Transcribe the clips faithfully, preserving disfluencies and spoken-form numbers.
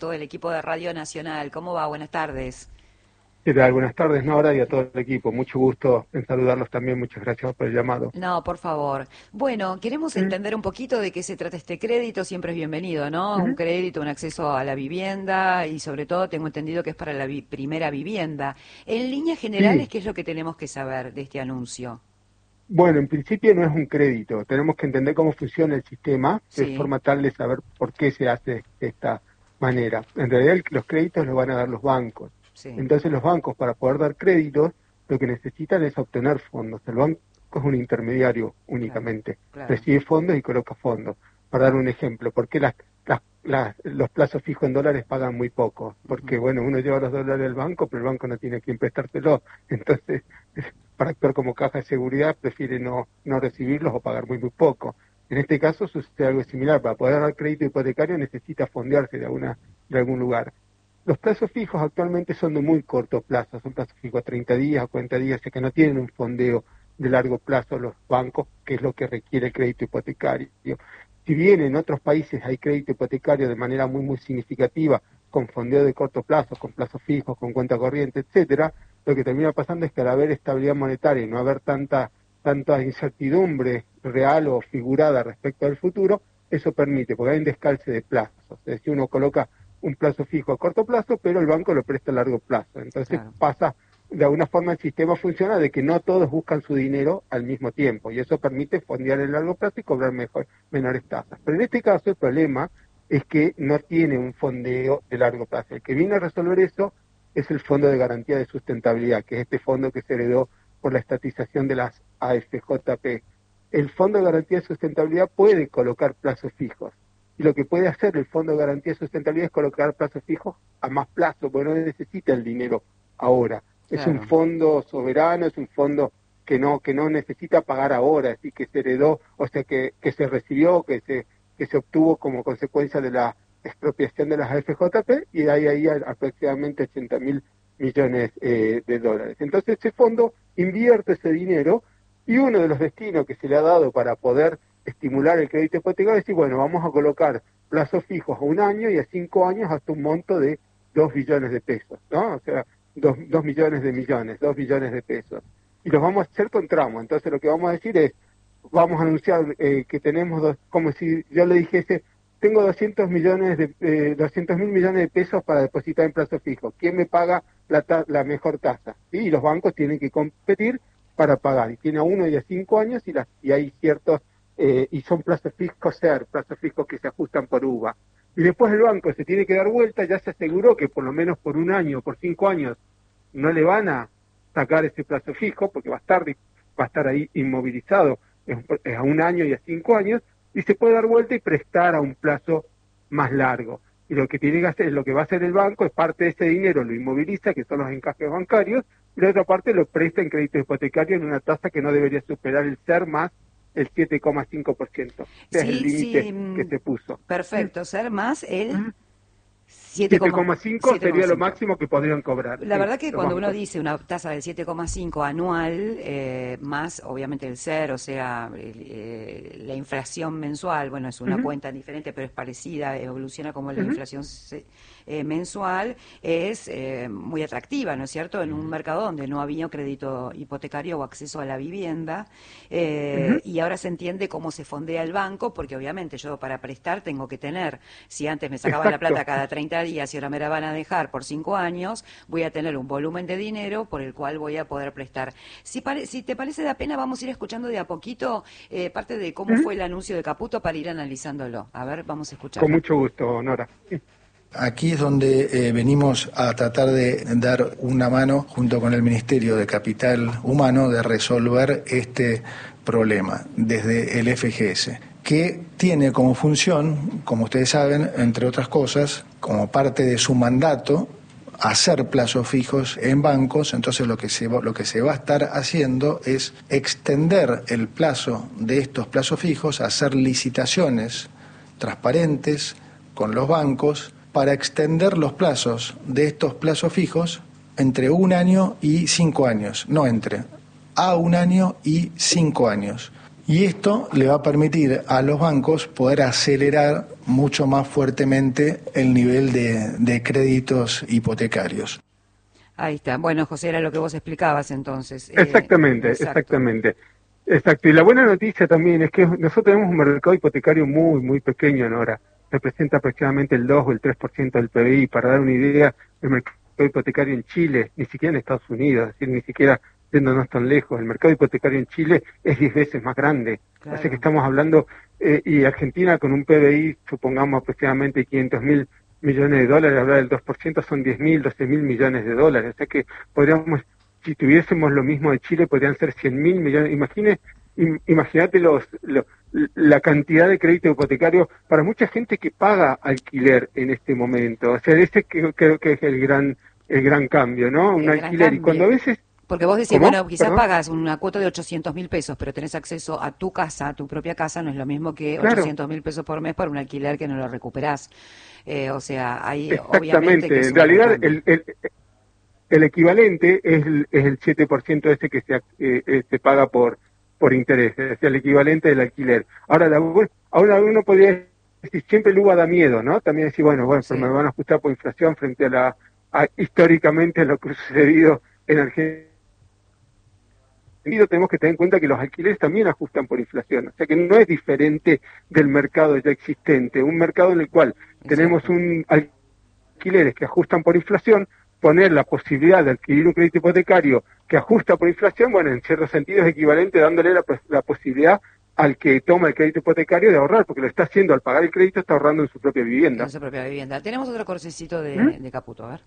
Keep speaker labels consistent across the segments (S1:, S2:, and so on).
S1: todo el equipo de Radio Nacional. ¿Cómo va? Buenas tardes.
S2: ¿Qué tal? Buenas tardes, Nora, y a todo el equipo. Mucho gusto en saludarlos también. Muchas gracias por el llamado.
S1: No, por favor. Bueno, queremos
S2: ¿Mm?
S1: entender un poquito de qué se trata este crédito. Siempre es bienvenido, ¿no? Un
S2: ¿Mm?
S1: crédito, un acceso a la vivienda y sobre todo tengo entendido que es para la vi- primera vivienda. En líneas generales,
S2: Sí,
S1: ¿qué es lo que tenemos que saber de este anuncio?
S2: bueno, en principio no es un crédito. Tenemos que entender cómo funciona el sistema de
S1: Sí,
S2: forma tal de saber por qué se hace de esta manera. En realidad el- los créditos los van a dar los bancos.
S1: sí,
S2: Entonces los bancos, para poder dar créditos, lo que necesitan es obtener fondos. El banco es un intermediario
S1: claro,
S2: únicamente.
S1: claro.
S2: Recibe fondos y coloca fondos. Para dar un ejemplo, ¿por qué las, las- las- los plazos fijos en dólares pagan muy poco? Porque,
S1: Ujú,
S2: bueno, uno lleva los dólares al banco, pero el banco no tiene a quién prestárselos. Entonces, para actuar como caja de seguridad, prefiere no, no recibirlos o pagar muy, muy poco. En este caso sucede algo similar. Para poder dar crédito hipotecario necesita fondearse de, alguna, de algún lugar. Los plazos fijos actualmente son de muy corto plazo, son plazos fijos a treinta días, a cuarenta días, o sea que no tienen un fondeo de largo plazo los bancos, que es lo que requiere el crédito hipotecario. Si bien en otros países hay crédito hipotecario de manera muy, muy significativa, con fondeo de corto plazo, con plazos fijos, con cuenta corriente, etcétera, lo que termina pasando es que al haber estabilidad monetaria y no haber tanta, tanta incertidumbre real o figurada respecto al futuro, eso permite, porque hay un descalce de plazos. Es decir, uno coloca un plazo fijo a corto plazo, pero el banco lo presta a largo plazo. Entonces
S1: claro.
S2: pasa, de alguna forma el sistema funciona de que no todos buscan su dinero al mismo tiempo, y eso permite fondear el largo plazo y cobrar mejor, menores tasas. Pero en este caso el problema es que no tiene un fondeo de largo plazo. El que viene a resolver eso es el Fondo de Garantía de Sustentabilidad, que es este fondo que se heredó por la estatización de las A F J P. El Fondo de Garantía de Sustentabilidad puede colocar plazos fijos. Y lo que puede hacer el Fondo de Garantía de Sustentabilidad es colocar plazos fijos a más plazo, porque no necesita el dinero ahora. Es un
S1: Claro.
S2: fondo soberano, es un fondo que no que no necesita pagar ahora, así que se heredó, o sea, que, que se recibió, que se que se obtuvo como consecuencia de la expropiación de las A F J P, y hay ahí aproximadamente ochenta mil millones eh, de dólares. Entonces ese fondo invierte ese dinero, y uno de los destinos que se le ha dado para poder estimular el crédito hipotecario es decir, bueno, vamos a colocar plazos fijos a un año y a cinco años hasta un monto de dos billones de pesos, ¿no? O sea, dos, dos millones de millones, dos billones de pesos. Y los vamos a hacer con tramo. Entonces lo que vamos a decir es, vamos a anunciar eh, que tenemos, dos, como si yo le dijese, tengo doscientos millones de, eh, doscientos mil millones de pesos para depositar en plazo fijo. ¿Quién me paga la, ta la mejor tasa? ¿Sí? Y los bancos tienen que competir para pagar. Y tiene a uno y a cinco años y, las, y hay ciertos, eh, y son plazos fijos ser, plazos fijos que se ajustan por U V A. Y después el banco se tiene que dar vuelta, ya se aseguró que por lo menos por un año, por cinco años, no le van a sacar ese plazo fijo, porque va a estar, va a estar ahí inmovilizado es a un año y a cinco años, y se puede dar vuelta y prestar a un plazo más largo. Y lo que tiene que hacer, lo que va a hacer el banco es parte de ese dinero lo inmoviliza, que son los encajes bancarios, y la otra parte lo presta en crédito hipotecario en una tasa que no debería superar el ser más el siete coma cinco por ciento. Ese es el
S1: Sí,
S2: límite
S1: sí,
S2: que
S1: mm,
S2: se puso.
S1: perfecto. Ser más el
S2: ¿Mm?
S1: siete
S2: siete
S1: coma
S2: coma cinco sería lo
S1: cinco.
S2: máximo que podrían cobrar,
S1: La
S2: sí,
S1: verdad que
S2: los
S1: cuando uno
S2: bancos.
S1: dice una tasa del siete coma cinco anual, eh, más obviamente el ser, o sea, el, eh, la inflación mensual, bueno, es una
S2: Uh-huh,
S1: cuenta diferente, pero es parecida, evoluciona como la
S2: uh-huh.
S1: inflación se- eh, mensual, es eh, muy atractiva, ¿no es cierto?, en un mercado donde no había crédito hipotecario o acceso a la vivienda, eh,
S2: Uh-huh.
S1: y ahora se entiende cómo se fondea el banco, porque obviamente yo para prestar tengo que tener, si antes me sacaban la plata
S2: Exacto.
S1: cada treinta días y ahora me la van a dejar por cinco años, voy a tener un volumen de dinero por el cual voy a poder prestar. Si, pare, si te parece de pena, vamos a ir escuchando de a poquito eh, parte de cómo
S2: Uh-huh.
S1: fue el anuncio de Caputo para ir analizándolo. A ver, vamos a
S2: Con
S1: escucharlo.
S2: mucho gusto, Nora.
S3: Aquí es donde eh, venimos a tratar de dar una mano junto con el Ministerio de Capital Humano de resolver este problema desde el F G S, que tiene como función, como ustedes saben, entre otras cosas, como parte de su mandato, hacer plazos fijos en bancos. Entonces lo que se va, lo que se va a estar haciendo es extender el plazo de estos plazos fijos, hacer licitaciones transparentes con los bancos para extender los plazos de estos plazos fijos entre un año y cinco años, no entre, a un año y cinco años. Y esto le va a permitir a los bancos poder acelerar mucho más fuertemente el nivel de, de créditos hipotecarios.
S1: Ahí está. Bueno, José, era lo que vos explicabas entonces.
S2: Exactamente,
S1: eh, exacto.
S2: exactamente. Exacto. Y la buena noticia también es que nosotros tenemos un mercado hipotecario muy, muy pequeño en ahora. Representa aproximadamente el dos o el tres por ciento del P B I. Para dar una idea, el mercado hipotecario en Chile, ni siquiera en Estados Unidos, es decir, ni siquiera yéndonos tan lejos, el mercado hipotecario en Chile es diez veces más grande.
S1: Claro.
S2: Así que estamos hablando, eh, y Argentina con un P B I, supongamos aproximadamente quinientos mil millones de dólares, hablar del dos por ciento son diez mil, doce mil millones de dólares. O sea que podríamos, si tuviésemos lo mismo de Chile, podrían ser cien mil millones. Imagine, im, imagínate los, los, la cantidad de crédito hipotecario para mucha gente que paga alquiler en este momento. O sea, ese que, creo que es el gran, el gran cambio, ¿no? Un
S1: El
S2: alquiler. Y cuando a veces...
S1: Porque vos decís,
S2: ¿Cómo?
S1: bueno, quizás
S2: ¿Perdón?
S1: pagas una cuota de ochocientos mil pesos, pero tenés acceso a tu casa, a tu propia casa, no es lo mismo que
S2: Claro.
S1: ochocientos mil pesos por mes por un alquiler que no lo recuperás. Eh, o sea, ahí
S2: Exactamente.
S1: obviamente que es
S2: En
S1: un
S2: realidad,
S1: cambio.
S2: el, el, el equivalente es el, es el siete por ciento ese que se, eh, eh, se paga por por interés, es el equivalente del alquiler. Ahora, la, ahora uno podría decir, siempre el U B A da miedo, ¿no? También decir, bueno, bueno,
S1: Sí.
S2: pero me van a ajustar por inflación frente a la a, históricamente lo que ha sucedido en Argentina. Tenemos que tener en cuenta que los alquileres también ajustan por inflación, o sea que no es diferente del mercado ya existente, un mercado en el cual
S1: Exacto.
S2: tenemos un alquileres que ajustan por inflación, poner la posibilidad de adquirir un crédito hipotecario que ajusta por inflación, bueno, en cierto sentido es equivalente dándole la, la posibilidad al que toma el crédito hipotecario de ahorrar, porque lo está haciendo al pagar el crédito, está ahorrando en su propia vivienda.
S1: En su propia vivienda. Tenemos otro corsecito de,
S2: ¿Mm?
S1: de Caputo, a ver.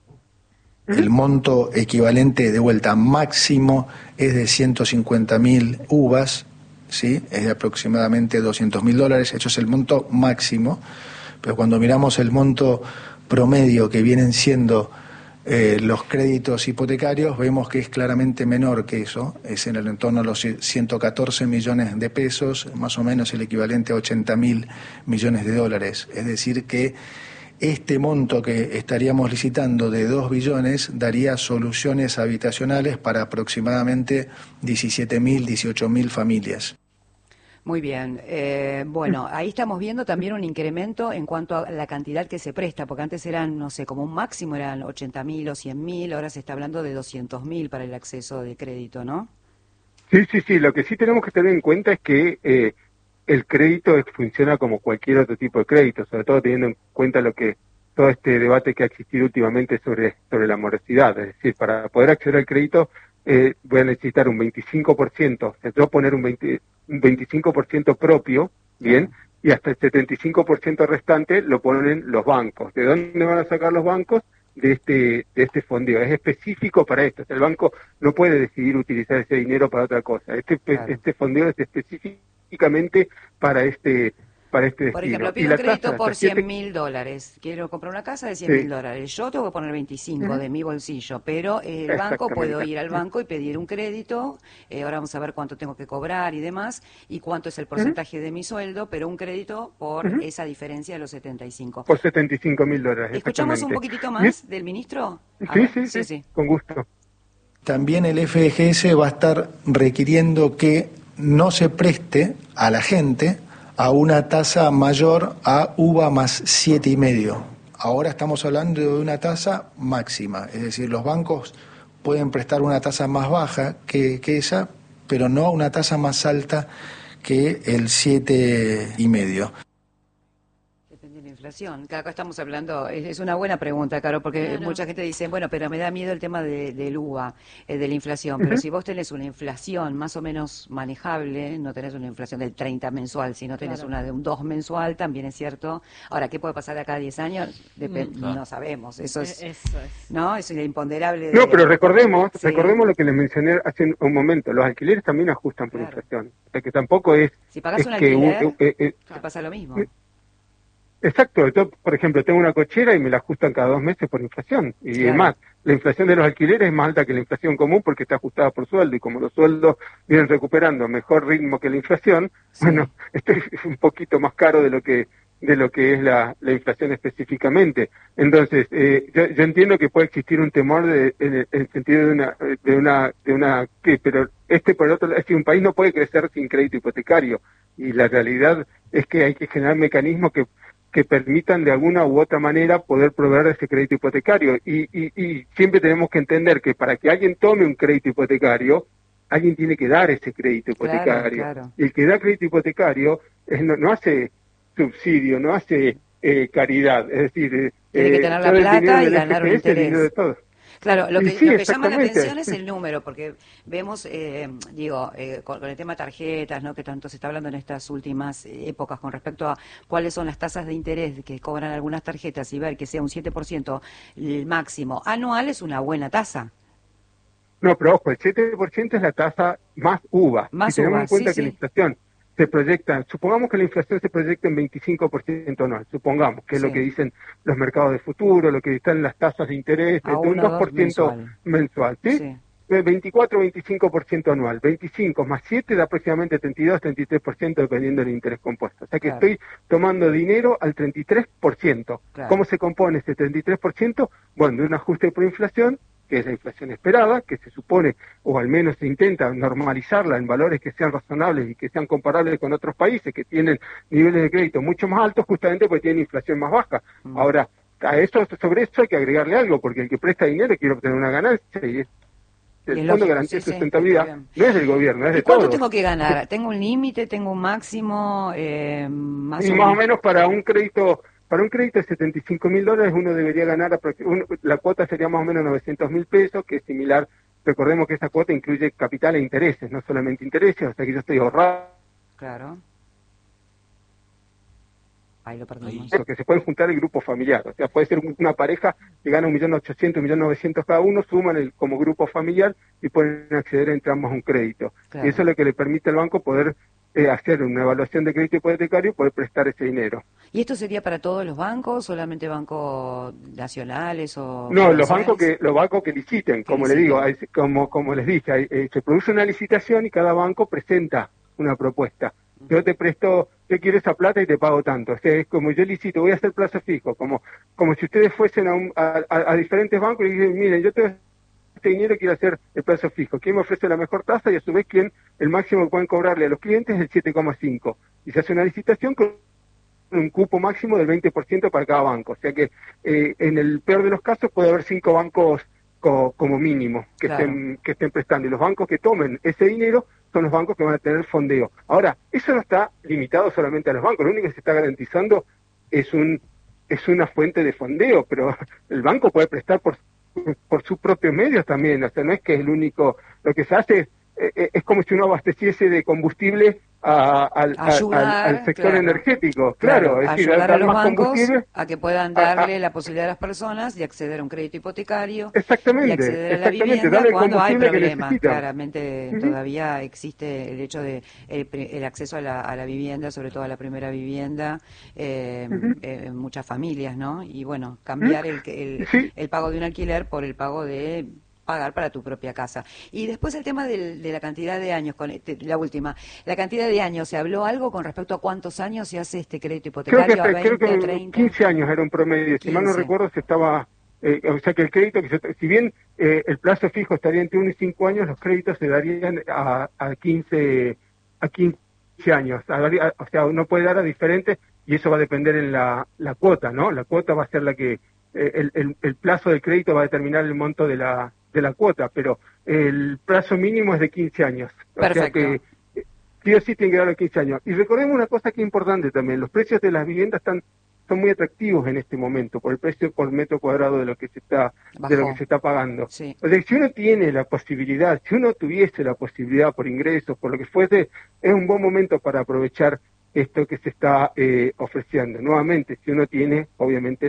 S3: El monto equivalente de vuelta máximo es de ciento cincuenta mil uvas, ¿sí? Es de aproximadamente doscientos mil dólares, eso es el monto máximo, pero cuando miramos el monto promedio que vienen siendo eh, los créditos hipotecarios, vemos que es claramente menor que eso, es en el entorno de los ciento catorce millones de pesos, más o menos el equivalente a ochenta mil millones de dólares, es decir que este monto que estaríamos licitando de dos billones daría soluciones habitacionales para aproximadamente diecisiete mil, dieciocho mil familias.
S1: Muy bien. Eh, bueno, ahí estamos viendo también un incremento en cuanto a la cantidad que se presta, porque antes eran, no sé, como un máximo eran ochenta mil o cien mil, ahora se está hablando de doscientos mil para el acceso de crédito, ¿no?
S2: Sí, sí, sí, lo que sí tenemos que tener en cuenta es que eh, el crédito es, funciona como cualquier otro tipo de crédito, sobre todo teniendo en cuenta lo que todo este debate que ha existido últimamente sobre, sobre la morosidad. Es decir, para poder acceder al crédito eh, voy a necesitar un veinticinco por ciento, o sea, yo poner un, veinte, un veinticinco por ciento propio, ¿bien?
S1: Claro.
S2: Y hasta el setenta y cinco por ciento restante lo ponen los bancos. ¿De dónde van a sacar los bancos? De este, de este fondeo. Es específico para esto. O sea, el banco no puede decidir utilizar ese dinero para otra cosa. Este,
S1: Claro.
S2: este fondeo es específicamente para este, para este
S1: Por
S2: destino.
S1: ejemplo,
S2: Y
S1: pido
S2: la
S1: un crédito
S2: tasa,
S1: por
S2: hasta siete-
S1: cien mil dólares. Quiero comprar una casa de cien
S2: Sí.
S1: mil dólares. Yo tengo que poner veinticinco
S2: Ujú.
S1: de mi bolsillo, pero el banco,
S2: Exactamente.
S1: puedo ir al banco y pedir un crédito. Eh, ahora vamos a ver cuánto tengo que cobrar y demás, y cuánto es el porcentaje de mi sueldo, pero un crédito por
S2: Ujú.
S1: esa diferencia de los setenta y cinco.
S2: Por setenta y cinco mil dólares.
S1: ¿Escuchamos un
S2: exactamente.
S1: poquitito
S2: Y
S1: más
S2: es-
S1: del ministro? A
S2: Sí,
S1: ver.
S2: sí, sí,
S1: sí, sí.
S2: con gusto.
S3: También el F G S va a estar requiriendo que no se preste a la gente a una tasa mayor a uva más siete y medio. Ahora estamos hablando de una tasa máxima, es decir, los bancos pueden prestar una tasa más baja que, que esa, pero no una tasa más alta que el siete y medio.
S1: Depende de la inflación. Acá estamos hablando, es, es una buena pregunta, Caro, porque
S4: Claro.
S1: mucha gente dice, bueno, pero me da miedo el tema de, del U V A, eh, de la inflación. Pero
S2: Ujú.
S1: si vos tenés una inflación más o menos manejable, no tenés una inflación del treinta mensual, sino tenés
S4: Claro.
S1: una de un dos mensual, también es cierto. Ahora, ¿qué puede pasar de acá a diez años? Depe-
S4: Mm,
S5: claro.
S1: No sabemos. Eso es,
S4: Eh, Eso es.
S1: ¿no? Es imponderable.
S2: No,
S1: de-
S2: pero recordemos,
S1: Sí.
S2: recordemos lo que les mencioné hace un- un momento. Los alquileres también ajustan por
S1: Claro.
S2: inflación. O sea que tampoco es,
S1: Si pagás
S2: es
S1: un
S2: que un-
S1: alquiler,
S2: eh, eh,
S1: te pasa lo mismo.
S2: exacto. Yo, por ejemplo, tengo una cochera y me la ajustan cada dos meses por inflación. Y
S1: Claro.
S2: además, la inflación de los alquileres es más alta que la inflación común porque está ajustada por sueldo. Y como los sueldos vienen recuperando mejor ritmo que la inflación,
S1: Sí.
S2: bueno, esto es un poquito más caro de lo que de lo que es la, la inflación específicamente. Entonces, eh, yo, yo entiendo que puede existir un temor de, en, el, en el sentido de una, de una, de una, ¿qué? Pero este por otro lado, es que un país no puede crecer sin crédito hipotecario, y la realidad es que hay que generar mecanismos que que permitan de alguna u otra manera poder proveer ese crédito hipotecario. Y, y, y siempre tenemos que entender que para que alguien tome un crédito hipotecario, alguien tiene que dar ese crédito hipotecario.
S1: Claro, claro.
S2: Y el que da crédito hipotecario es, no, no hace subsidio, no hace eh, caridad. Es decir,
S1: tiene
S2: eh,
S1: que tener la plata y ganar un interés.
S2: De todos.
S1: Claro, lo que,
S2: sí,
S1: lo que llama la atención es el número, porque vemos, eh, digo, eh, con, con el tema tarjetas, ¿no?, que tanto se está hablando en estas últimas épocas con respecto a cuáles son las tasas de interés que cobran algunas tarjetas, y ver que sea un siete por ciento el máximo anual es una buena tasa.
S2: No, pero ojo, el siete por ciento es la tasa más uva.
S1: Más
S2: si tenemos
S1: uva,
S2: en cuenta
S1: sí,
S2: que
S1: sí.
S2: la inflación se proyecta, supongamos que la inflación se proyecta en veinticinco por ciento anual, supongamos, que es
S1: Sí.
S2: lo que dicen los mercados de futuro, lo que están las tasas de interés,
S1: A
S2: de un
S1: uno,
S2: dos
S1: dos
S2: por ciento
S1: mensual.
S2: mensual, ¿sí?
S1: Sí.
S2: veinticuatro o veinticinco por ciento anual, veinticinco más siete da aproximadamente treinta y dos, treinta y tres por ciento dependiendo del interés compuesto. O sea que
S1: Claro.
S2: estoy tomando dinero al treinta y tres por ciento.
S1: Claro.
S2: ¿Cómo se compone ese treinta y tres por ciento? Bueno, de un ajuste por inflación, que es la inflación esperada, que se supone, o al menos se intenta normalizarla en valores que sean razonables y que sean comparables con otros países que tienen niveles de crédito mucho más altos, justamente porque tienen inflación más baja. Mm. Ahora, a eso, sobre eso hay que agregarle algo, porque el que presta dinero quiere obtener una ganancia, y es el Fondo de Garantía de Sustentabilidad no es del gobierno, es de
S1: ¿Y cuánto
S2: todos.
S1: tengo que ganar? ¿Tengo un límite? ¿Tengo un máximo? Eh, más
S2: y
S1: o
S2: más
S1: menos.
S2: o menos para un crédito para un crédito de setenta y cinco mil dólares uno debería ganar, uno, la cuota sería más o menos novecientos mil pesos, que es similar, recordemos que esa cuota incluye capital e intereses, no solamente intereses, o sea que yo estoy ahorrando.
S1: Claro. Ahí lo perdimos.
S2: Que se pueden juntar el grupo familiar, o sea, puede ser una pareja que gana un millón ochocientos, un millón novecientos cada uno, suman el, como grupo familiar y pueden acceder entre ambos a un crédito. Claro. Y eso es lo que le permite al banco poder eh, hacer una evaluación de crédito hipotecario y poder prestar ese dinero.
S1: ¿Y esto sería para todos los bancos, solamente bancos nacionales o...?
S2: No, los bancos que los bancos que liciten, como le digo, hay, como como les dije, hay, eh, se produce una licitación y cada banco presenta una propuesta. Yo te presto, yo quiero esa plata y te pago tanto. O sea, es como yo licito, voy a hacer plazo fijo, como como si ustedes fuesen a, un, a, a, a diferentes bancos y dicen, miren, yo tengo este dinero y quiero hacer el plazo fijo. ¿Quién me ofrece la mejor tasa? Y a su vez, ¿quién el máximo que pueden cobrarle a los clientes es el siete coma cinco? Y se hace una licitación con un cupo máximo del veinte por ciento para cada banco. O sea que eh, en el peor de los casos puede haber cinco bancos co, como mínimo que, claro. estén, que estén prestando. Y los bancos que tomen ese dinero son los bancos que van a tener fondeo. Ahora, eso no está limitado solamente a los bancos, lo único que se está garantizando es un es una fuente de fondeo, pero el banco puede prestar por, por sus propios medios también, o sea, no es que es el único, lo que se hace es, es como si uno abasteciese de combustible a, al,
S1: ayudar,
S2: al, al sector
S1: claro,
S2: energético, claro,
S1: claro
S2: es decir,
S1: ayudar
S2: dar
S1: a los
S2: más
S1: bancos
S2: combustible
S1: a que puedan darle a, a, la posibilidad a las personas de acceder a un crédito hipotecario
S2: exactamente,
S1: y acceder a la vivienda cuando hay problemas. Claramente uh-huh. todavía existe el hecho de el, el acceso a la, a la vivienda, sobre todo a la primera vivienda, eh, uh-huh. eh, en muchas familias, ¿no? Y bueno, cambiar uh-huh. el, el, sí. el pago de un alquiler por el pago de pagar para tu propia casa. Y después el tema del, de la cantidad de años, con este, la última, la cantidad de años, ¿se habló algo con respecto a cuántos años se hace este crédito hipotecario?
S2: Creo que,
S1: ¿A veinte,
S2: creo que
S1: treinta?
S2: quince años era un promedio, si mal no recuerdo se estaba, eh, o sea que el crédito, que se, si bien eh, el plazo fijo estaría entre uno y cinco años, los créditos se darían a, a quince a quince años, a, a, o sea, uno puede dar a diferentes y eso va a depender en la, la cuota, ¿no? La cuota va a ser la que, eh, el, el, el plazo del crédito va a determinar el monto de la de la cuota, pero el plazo mínimo es de quince años.
S1: Perfecto.
S2: O sea que sí o sí tiene que dar los quince años. Y recordemos una cosa que es importante también, los precios de las viviendas están son muy atractivos en este momento por el precio por metro cuadrado de lo que se está Bajó. de lo que se está pagando.
S1: Sí.
S2: O sea, si uno tiene la posibilidad, si uno tuviese la posibilidad por ingresos, por lo que fuese, es un buen momento para aprovechar esto que se está eh, ofreciendo. Nuevamente, si uno tiene, obviamente, la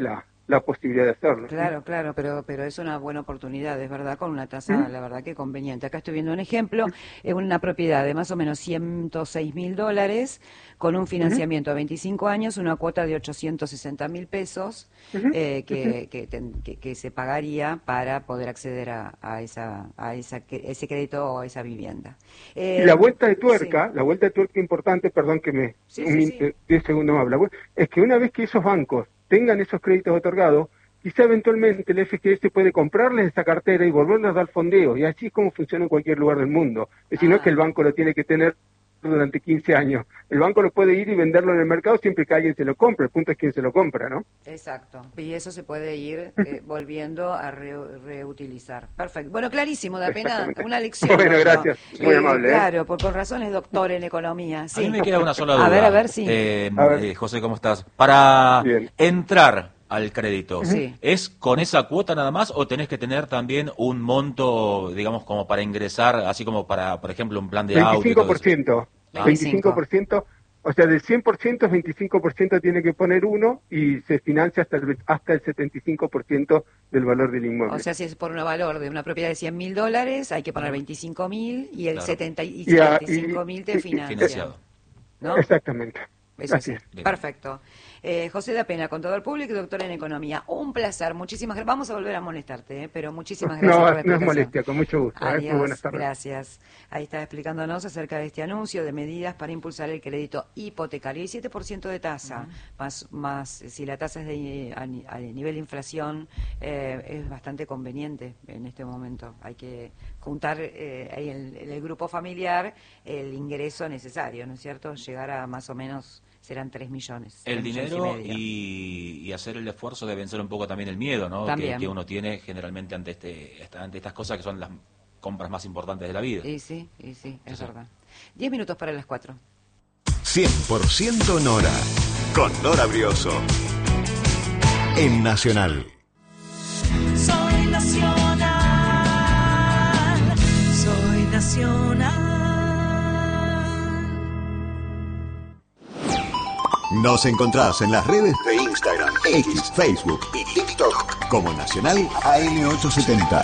S2: la posibilidad de hacerlo.
S1: Claro, claro, pero pero es una buena oportunidad, es verdad, con una tasa, ¿Mm? la verdad que conveniente. Acá estoy viendo un ejemplo, es una propiedad de más o menos ciento seis mil dólares, con un financiamiento uh-huh. a veinticinco años, una cuota de ochocientos sesenta mil pesos, uh-huh. eh, que, uh-huh. que, ten, que, que se pagaría para poder acceder a, a esa a esa ese crédito o a esa vivienda.
S2: Eh, y la vuelta de tuerca, sí. la vuelta de tuerca importante, perdón que me,
S1: sí,
S2: un
S1: sí, sí.
S2: diez segundos habla, es que una vez que esos bancos tengan esos créditos otorgados, quizá eventualmente el F G S puede comprarles esa cartera y volverles a dar fondeo, y así es como funciona en cualquier lugar del mundo. Es decir, ah. no es que el banco lo tiene que tener durante quince años. El banco lo puede ir y venderlo en el mercado siempre que alguien se lo compre. El punto es quién se lo compra, ¿no?
S1: Exacto. Y eso se puede ir eh, volviendo a re reutilizar. Perfecto. Bueno, clarísimo, da pena una lección.
S2: Bueno, gracias. Muy
S1: eh,
S2: amable.
S1: Claro,
S2: ¿eh?
S1: por, por razones doctor en economía. Sí.
S4: A mí me queda una sola duda.
S1: A ver, a ver, sí.
S4: Eh,
S2: a ver.
S4: Eh, José, ¿cómo estás? Para
S2: Bien.
S4: entrar al crédito,
S1: sí.
S4: ¿es con esa cuota nada más o tenés que tener también un monto, digamos, como para ingresar, así como para, por ejemplo, un plan de auto?
S2: veinticinco por ciento. veinticinco por ciento, o sea, del cien por ciento, veinticinco por ciento tiene que poner uno y se financia hasta el, hasta el setenta y cinco por ciento del valor del inmueble.
S1: O sea, si es por un valor de una propiedad de cien mil dólares, hay que poner veinticinco mil y el claro. setenta y cinco mil te financia. ¿No?
S2: Exactamente.
S1: Eso sí, perfecto. Eh, José da Pena, contador público y doctor en economía. Un placer, muchísimas gracias. Vamos a volver a molestarte, ¿eh? Pero muchísimas gracias
S2: no,
S1: por la
S2: No, no es molestia, con mucho gusto.
S1: Adiós,
S2: ¿eh? Muy buenas tardes.
S1: Gracias. Ahí está explicándonos acerca de este anuncio de medidas para impulsar el crédito hipotecario. Y siete por ciento de tasa, uh-huh. más, más si la tasa es de a, a nivel de inflación, eh, es bastante conveniente en este momento. Hay que juntar eh, ahí en, en el grupo familiar el ingreso necesario, ¿no es cierto? Llegar a más o menos... serán tres millones.
S4: El
S1: millones
S4: dinero
S1: y,
S4: y, y hacer el esfuerzo de vencer un poco también el miedo, ¿no? Que, que uno tiene generalmente ante este ante estas cosas que son las compras más importantes de la vida.
S1: Y sí, y sí, es sí, verdad. Diez minutos para las cuatro.
S5: cien por ciento Nora, con Nora Brioso, en Nacional.
S6: Soy Nacional, soy Nacional.
S5: Nos encontrás en las redes de Instagram, X, Facebook y TikTok como Nacional A M ochocientos setenta.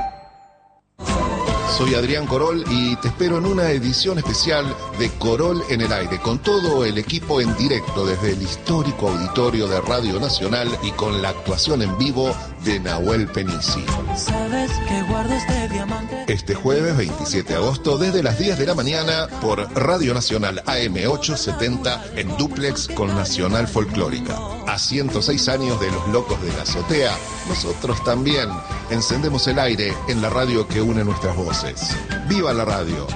S7: Soy Adrián Corol y te espero en una edición especial de Corol en el Aire, con todo el equipo en directo desde el histórico auditorio de Radio Nacional y con la actuación en vivo de Nahuel Penici.
S6: ¿Sabes que guardo este diamante?
S7: Este jueves veintisiete de agosto desde las diez de la mañana por Radio Nacional A M ochocientos setenta en dúplex con Nacional Folclórica. A ciento seis años de Los Locos de la Azotea, nosotros también encendemos el aire en la radio que une nuestras voces. ¡Viva la radio!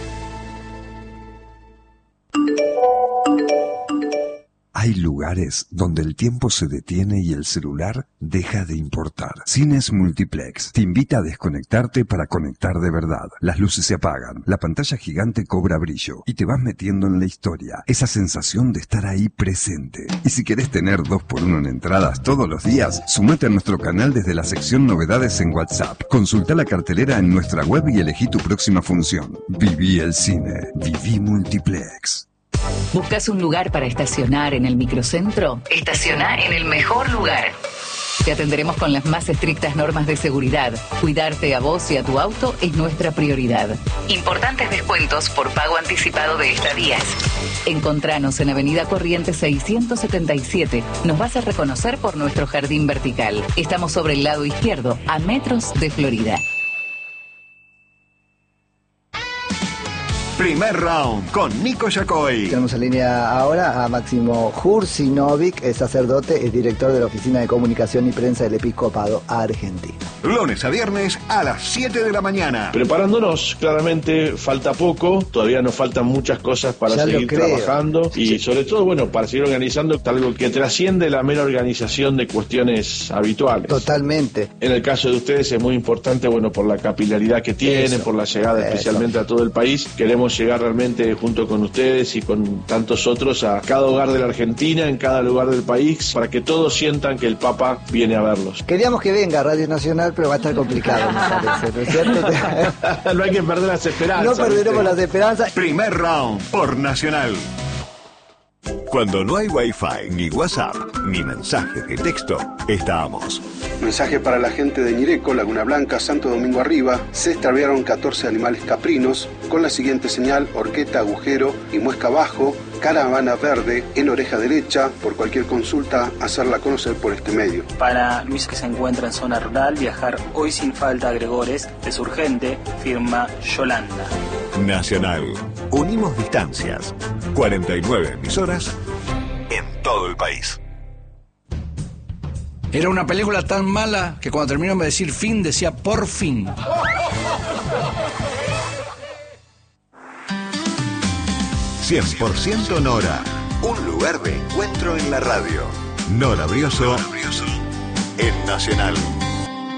S8: Hay lugares donde el tiempo se detiene y el celular deja de importar. Cines Multiplex te invita a desconectarte para conectar de verdad. Las luces se apagan, la pantalla gigante cobra brillo y te vas metiendo en la historia. Esa sensación de estar ahí presente. Y si querés tener dos por uno en entradas todos los días, sumate a nuestro canal desde la sección Novedades en WhatsApp. Consulta la cartelera en nuestra web y elegí tu próxima función. Viví el cine. Viví Multiplex.
S9: ¿Buscas un lugar para estacionar en el microcentro? Estaciona en el mejor lugar. Te atenderemos con las más estrictas normas de seguridad. Cuidarte a vos y a tu auto es nuestra prioridad. Importantes descuentos por pago anticipado de estadías. Encontranos en Avenida Corrientes seiscientos setenta y siete. Nos vas a reconocer por nuestro jardín vertical. Estamos sobre el lado izquierdo, a metros de Florida.
S5: Primer round con Nico Yacoy.
S10: Tenemos en línea ahora a Máximo Jursinovic, es sacerdote, es director de la Oficina de Comunicación y Prensa del Episcopado Argentino.
S5: Lunes a viernes a las siete de la mañana.
S11: Preparándonos, claramente falta poco, todavía nos faltan muchas cosas para
S10: ya
S11: seguir trabajando y sí. sobre todo, bueno, para seguir organizando algo que trasciende la mera organización de cuestiones habituales.
S10: Totalmente.
S11: En el caso de ustedes es muy importante, bueno, por la capilaridad que tienen, Eso. por la llegada Eso. especialmente a todo el país. Queremos llegar realmente junto con ustedes y con tantos otros a cada hogar de la Argentina, en cada lugar del país, para que todos sientan que el Papa viene a verlos.
S10: Queríamos que venga a Radio Nacional, pero va a estar complicado, me parece, ¿no es cierto?
S11: No hay que perder las esperanzas.
S10: No perderemos las esperanzas.
S5: Primer round por Nacional. Cuando no hay Wi-Fi, ni WhatsApp, ni mensajes de texto, estábamos.
S12: Mensaje para la gente de Ñireco, Laguna Blanca, Santo Domingo Arriba. Se extraviaron catorce animales caprinos con la siguiente señal: horqueta, agujero y muesca abajo, caravana verde en oreja derecha. Por cualquier consulta, hacerla conocer por este medio.
S13: Para Luis, que se encuentra en zona rural, viajar hoy sin falta a Gregores es urgente, firma Yolanda.
S5: Nacional. Unimos distancias. cuarenta y nueve emisoras en todo el país.
S14: Era una película tan mala que cuando terminó de decir fin, decía por fin.
S5: cien por ciento Nora. Un lugar de encuentro en la radio. Nora Brioso en Nacional.